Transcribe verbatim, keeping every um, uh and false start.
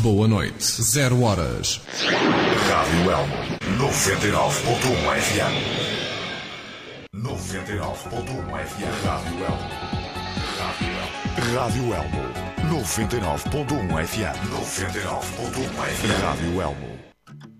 Boa noite. Zero horas. Rádio Elmo. noventa e nove ponto um F M. noventa e nove ponto um F M. Rádio Elmo. Rádio Elmo. noventa e nove ponto um F M. noventa e nove ponto um F M. Rádio Elmo.